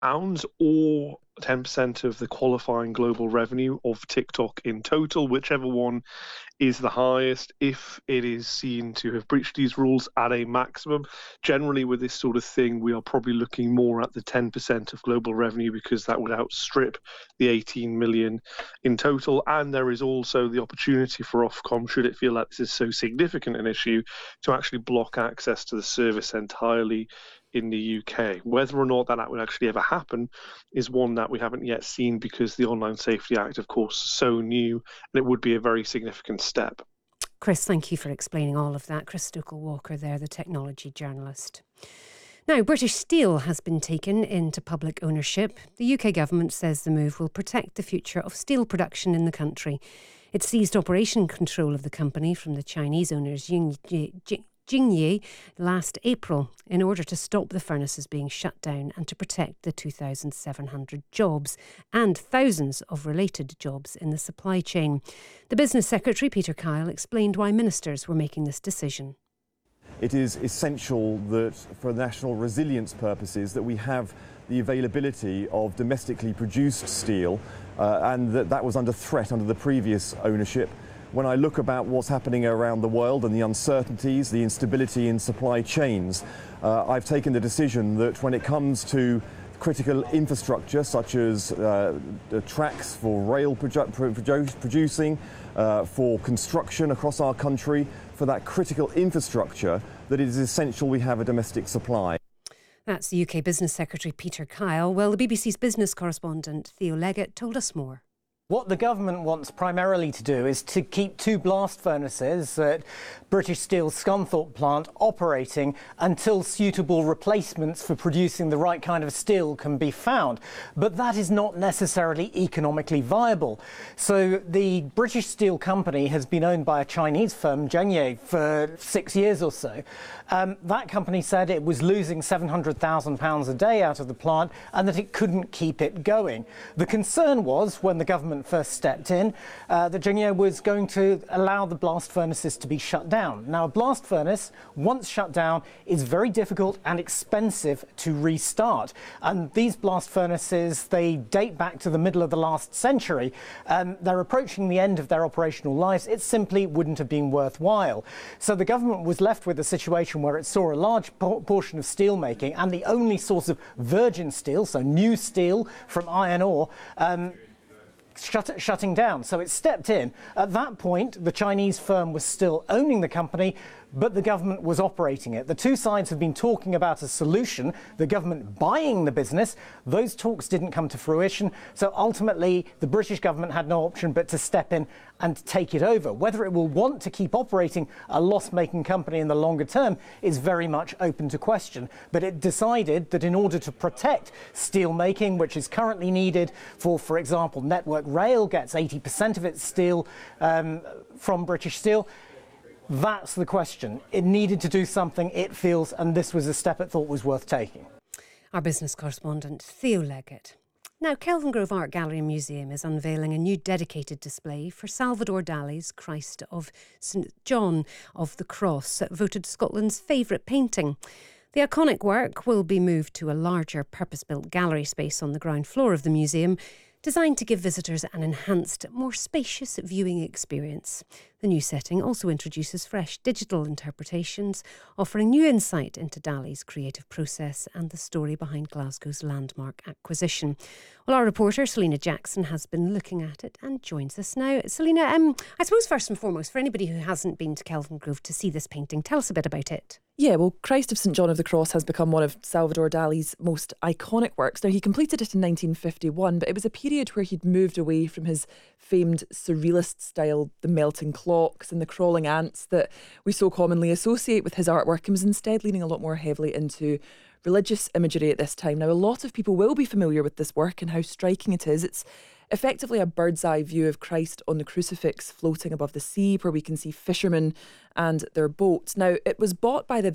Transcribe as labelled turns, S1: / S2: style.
S1: or 10% of the qualifying global revenue of TikTok in total, whichever one is the highest, if it is seen to have breached these rules at a maximum. Generally, with this sort of thing, we are probably looking more at the 10% of global revenue, because that would outstrip the 18 million in total. And there is also the opportunity for Ofcom, should it feel like this is so significant an issue, to actually block access to the service entirely in the UK. Whether or not that would actually ever happen is one that we haven't yet seen, because the Online Safety Act, of course, is so new, and it would be a very significant step.
S2: Chris, thank you for explaining all of that. Chris Stokel-Walker there, the technology journalist. Now, British Steel has been taken into public ownership. The UK government says the move will protect the future of steel production in the country. It seized operation control of the company from the Chinese owners Jingye last April in order to stop the furnaces being shut down and to protect the 2,700 jobs and thousands of related jobs in the supply chain. The Business Secretary, Peter Kyle, explained why ministers were making this decision.
S3: It is essential that for national resilience purposes that we have the availability of domestically produced steel, and that was under threat under the previous ownership. When I look about what's happening around the world and the uncertainties, the instability in supply chains, I've taken the decision that when it comes to critical infrastructure such as the tracks for rail producing, for construction across our country, for that critical infrastructure, that it is essential we have a domestic supply.
S2: That's the UK Business Secretary Peter Kyle. Well, the BBC's business correspondent Theo Leggett told us more.
S4: What the government wants primarily to do is to keep two blast furnaces at British Steel's Scunthorpe plant operating until suitable replacements for producing the right kind of steel can be found. But that is not necessarily economically viable. So the British Steel Company has been owned by a Chinese firm, Zhengye, for 6 years or so. That company said it was losing £700,000 a day out of the plant and that it couldn't keep it going. The concern was, when the government first stepped in, that Zhengye was going to allow the blast furnaces to be shut down. Now, a blast furnace, once shut down, is very difficult and expensive to restart. And these blast furnaces, they date back to the middle of the last century. They're approaching the end of their operational lives. It simply wouldn't have been worthwhile. So the government was left with a situation where it saw a large portion of steel making and the only source of virgin steel, so new steel from iron ore, shutting down. So it stepped in. At that point, the Chinese firm was still owning the company, but the government was operating it. The two sides have been talking about a solution, the government buying the business. Those talks didn't come to fruition. So ultimately, the British government had no option but to step in and take it over. Whether it will want to keep operating a loss-making company in the longer term is very much open to question. But it decided that in order to protect steel making, which is currently needed for example, Network Rail gets 80% of its steel from British Steel. That's the question. It needed to do something, it feels, and this was a step it thought was worth taking.
S2: Our business correspondent, Theo Leggett. Now, Kelvingrove Art Gallery and Museum is unveiling a new dedicated display for Salvador Dali's Christ of St John of the Cross, voted Scotland's favourite painting. The iconic work will be moved to a larger purpose-built gallery space on the ground floor of the museum, designed to give visitors an enhanced, more spacious viewing experience. The new setting also introduces fresh digital interpretations, offering new insight into Dali's creative process and the story behind Glasgow's landmark acquisition. Well, our reporter, Selina Jackson, has been looking at it and joins us now. Selina, I suppose first and foremost, for anybody who hasn't been to Kelvingrove to see this painting, tell us a bit about it.
S5: Yeah, well, Christ of St John of the Cross has become one of Salvador Dali's most iconic works. Now, he completed it in 1951, but it was a period where he'd moved away from his famed surrealist style, the melting clocks and the crawling ants that we so commonly associate with his artwork, and was instead leaning a lot more heavily into religious imagery at this time. Now, a lot of people will be familiar with this work and how striking it is. It's effectively a bird's eye view of Christ on the crucifix floating above the sea, where we can see fishermen and their boats. Now, it was bought by the